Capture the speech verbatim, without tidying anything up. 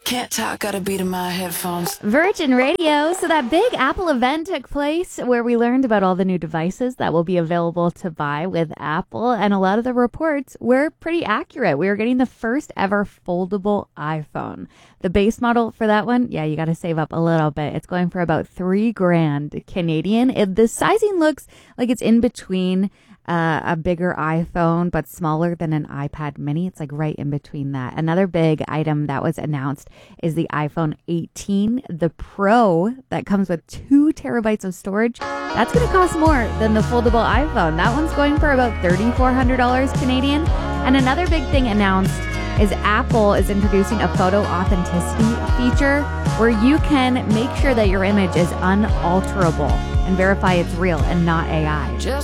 Can't talk, got a beat in my headphones. Virgin Radio. So that big Apple event took place where we learned about all the new devices that will be available to buy with Apple. And a lot of the reports were pretty accurate. We were getting the first ever foldable iPhone. The base model for that one, yeah, you got to save up a little bit. It's going for about three grand Canadian. It, the sizing looks like it's in between Uh, a bigger iPhone, but smaller than an iPad mini. It's like right in between that. Another big item that was announced is the iPhone eighteen, the Pro, that comes with two terabytes of storage. That's going to cost more than the foldable iPhone. That one's going for about three thousand four hundred dollars Canadian. And another big thing announced is Apple is introducing a photo authenticity feature where you can make sure that your image is unalterable and verify it's real and not A I. Just